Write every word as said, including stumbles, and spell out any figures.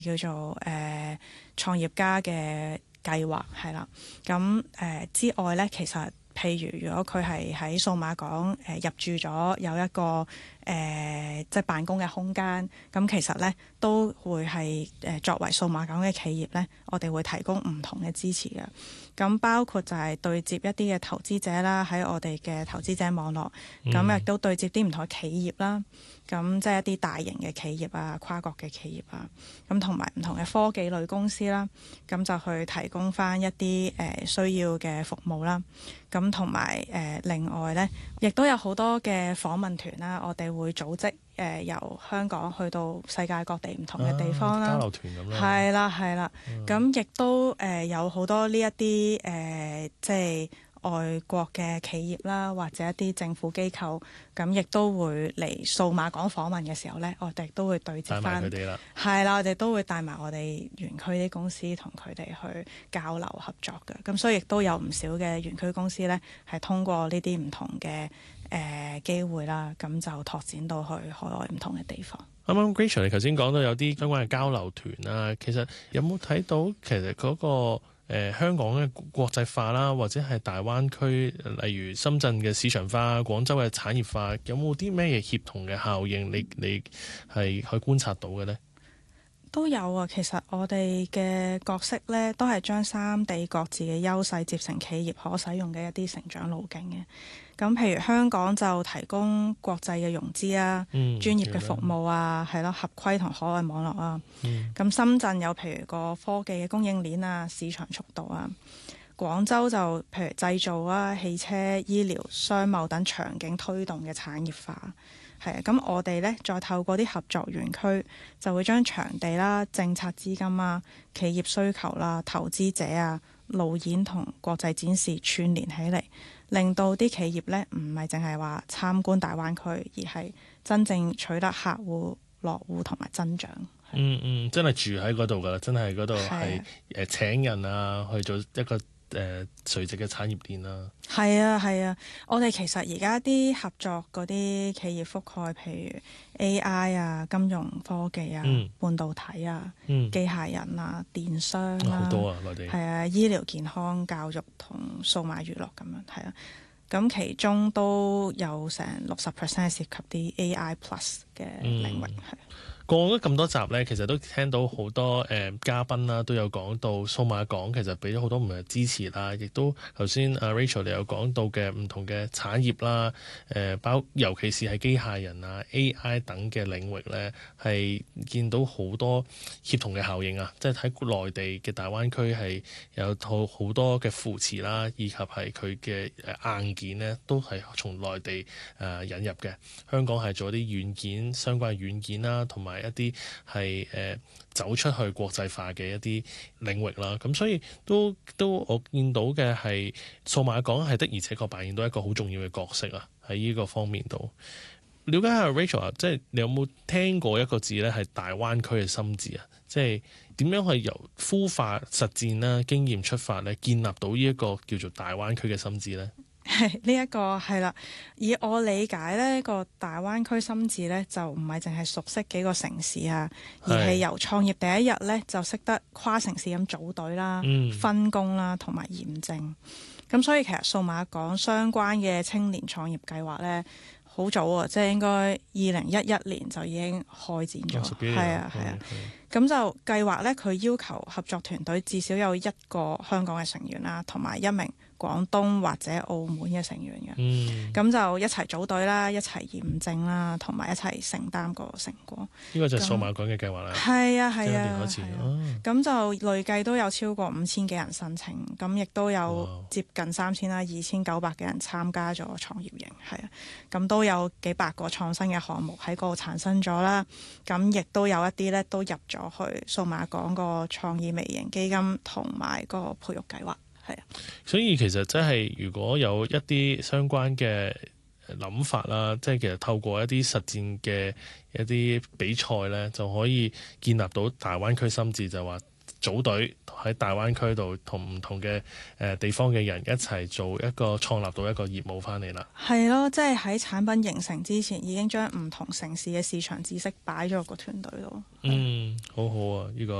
叫做誒、呃、創業家嘅計劃係啦。咁誒、呃、之外咧，其實譬如如果佢係喺數碼港誒、呃、入住咗有一個誒、呃、即係辦公嘅空間，咁其實咧都會係誒、呃、作為數碼港嘅企業咧，我哋會提供唔同嘅支持嘅。咁包括就係對接一啲嘅投資者啦，喺我哋嘅投資者網絡，咁亦都對接啲唔同嘅企業啦，咁即係一啲大型嘅企業啊、跨國嘅企業啊，咁同埋唔同嘅科技類公司啦，咁就去提供翻一啲誒、呃、需要嘅服務啦。咁同埋誒另外呢，亦都有好多嘅訪問團啦，我哋會組織誒、呃、由香港去到世界各地唔同嘅地方啦， 啊、交流團咁啦， 係啦係啦，咁亦、嗯、都誒、呃、有好多呢一啲誒即係外國嘅企業啦，或者一啲政府機構，咁亦都會嚟數碼港訪問嘅時候呢，我哋都會對接翻， 帶埋佢哋啦， 係啦，我哋都會帶埋我哋園區啲公司同佢哋去交流合作嘅，咁所以亦都有唔少嘅園區公司呢，係通過呢啲唔同嘅誒機會啦，咁就拓展到去海外唔同嘅地方。 啱啱 Rachel 你頭先講到有啲相關嘅交流團啊，其實有冇睇到其實嗰、嗰個誒、呃、香港嘅國際化啦，或者係大灣區，例如深圳嘅市場化、廣州嘅產業化，有冇啲咩嘢協同嘅效應？你你係去觀察到嘅呢？ 都有啊，其實我哋嘅角色呢，都係將三地各自嘅優勢接成企業可使用嘅一啲成長路徑嘅。咁譬如香港就提供國際嘅融資啊、嗯、專業嘅服務啊，係咯，合規同海外網絡啊。咁、嗯、深圳有譬如個科技嘅供應鏈啊、市場速度啊。廣州就譬如製造啊、汽車、醫療、商貿等場景推動嘅產業化。係啊，咁我哋呢，再透過啲合作園區，就會將場地啦、政策資金啊、企業需求啦、投資者啊、路演同國際展示串聯起嚟，令到啲企業呢唔係淨係話參觀大灣區，而係真正取得客戶落戶同埋增長。 嗯嗯，真係住喺嗰度㗎啦，真係嗰度係誒請人啊，去做一個誒垂直嘅產業鏈啦。 係啊係啊，我哋其實而家啲合作嗰啲企業覆蓋，譬如 A I 啊、金融科技啊、嗯、半導體啊、嗯、機械人啊、電商啦、啊， 好多啊，內地係啊，醫療健康、教育同數碼娛樂咁樣係啊，咁其中都有成六十 percent 涉及啲 A I plus 嘅領域係。嗯過咗咁多集呢，其實都聽到好多誒、呃、嘉賓啦，都有講到數碼港其實俾咗好多唔同嘅支持啦，亦都頭先阿 Rachel 你有講到嘅唔同嘅產業啦，誒、呃、包尤其是係機械人啊、A I 等嘅領域呢，係見到好多協同嘅效應啊！即係喺內地嘅大灣區係有好好多嘅扶持啦，以及係佢嘅誒硬件呢，都係從內地誒、呃、引入嘅。香港係做啲軟件相關嘅軟件啦，同埋一啲係誒走出去國際化嘅一啲領域啦，咁所以都都我見到嘅係數碼港係的而且確扮演到一個好重要嘅角色啊，喺呢個方面度。了解下 Rachel 啊，即係你有冇聽過一個字咧係大灣區嘅心智啊？即係點樣去由孵化實戰啦、經驗出發咧，建立到呢一個叫做大灣區嘅心智咧？ 呢一個係啦，以我理解呢、呢個大灣區心智呢，就唔係淨係熟悉幾個城市啊，而係由創業第一日呢，就識得跨城市咁組隊啦、嗯、分工啦同埋驗證。咁所以其實數碼港相關嘅青年創業計劃呢，好早啊，即係應該二零一一年就已經開展咗，係啊係啊。咁就計劃呢，佢要求合作團隊至少有一個香港嘅成員啦，同埋一名廣東或者澳門嘅成員嘅，咁、嗯、就一齊組隊啦，一齊驗證啦，同埋一齊承擔個成果。 呢個就係數碼港嘅計劃啦。 係啊係啊，咁、 啊啊、就累計都有超過五千幾人申請，咁亦都有接近三千啦，二千九百幾人參加咗創業營，係啊，咁都有幾百個創新嘅項目喺嗰度產生咗啦。咁亦都有一啲咧都入咗去數碼港個創意微型基金同埋個培育計劃。係啊， 所以其實真係如果有一啲相關嘅諗法啦，即係其實透過一啲實戰嘅一啲比賽咧，就可以建立到大灣區心智，就話組隊喺大灣區度同唔同嘅誒地方嘅人一齊做一個創立到一個業務翻嚟啦。 係咯，即係喺產品形成之前，已經將唔同城市嘅市場知識擺咗入個團隊度。 嗯，好好啊，呢個。